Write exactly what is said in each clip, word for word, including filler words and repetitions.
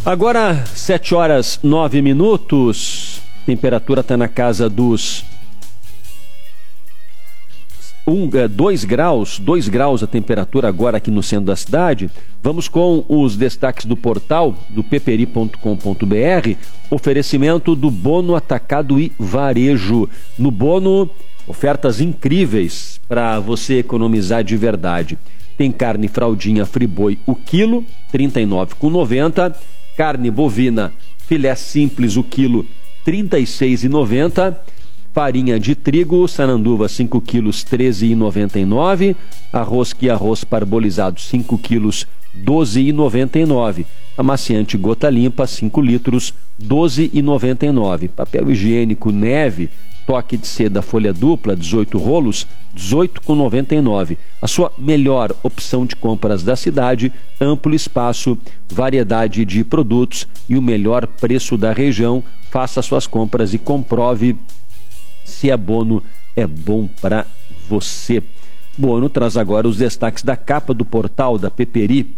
Agora, sete horas nove minutos, temperatura está na casa dos dois graus, dois graus a temperatura agora aqui no centro da cidade. Vamos com os destaques do portal do peperi ponto com ponto br, oferecimento do Bono Atacado e Varejo. No Bono, ofertas incríveis para você economizar de verdade. Tem carne fraldinha Friboi o quilo, trinta e nove reais e noventa centavos. Carne bovina filé simples o quilo, trinta e seis reais e noventa centavos. Farinha de trigo Sananduva cinco quilos, treze reais e noventa e nove centavos. Arroz que arroz parbolizado cinco quilos, doze reais e noventa e nove centavos. Amaciante gota limpa cinco litros, doze reais e noventa e nove centavos. Papel higiênico Neve toque de seda folha dupla, dezoito rolos, dezoito reais e noventa e nove centavos. A sua melhor opção de compras da cidade, amplo espaço, variedade de produtos e o melhor preço da região. Faça suas compras e comprove se a Bono é bom para você. Bono traz agora os destaques da capa do portal da Peperi.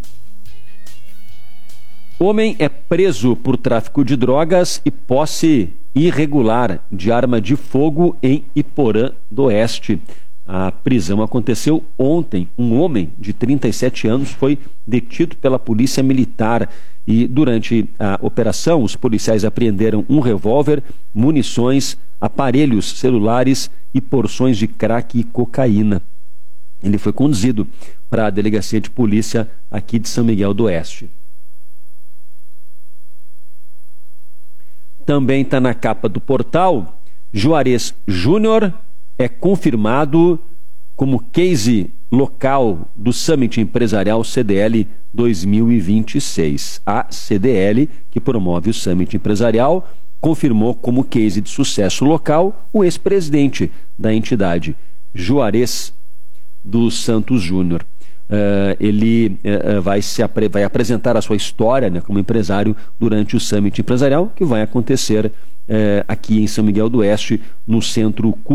Homem é preso por tráfico de drogas e posse irregular de arma de fogo em Iporã do Oeste. A prisão aconteceu ontem. Um homem de trinta e sete anos foi detido pela polícia militar e durante a operação os policiais apreenderam um revólver, munições, aparelhos celulares e porções de crack e cocaína. Ele foi conduzido para a delegacia de polícia aqui de São Miguel do Oeste. Também está na capa do portal, Juarez Júnior é confirmado como case local do Summit Empresarial C D L dois mil e vinte e seis. A C D L, que promove o Summit Empresarial, confirmou como case de sucesso local o ex-presidente da entidade, Juarez dos Santos Júnior. Uh, ele uh, vai, se apre- vai apresentar a sua história, né, como empresário durante o Summit Empresarial, que vai acontecer uh, aqui em São Miguel do Oeste, no Centro Cultural.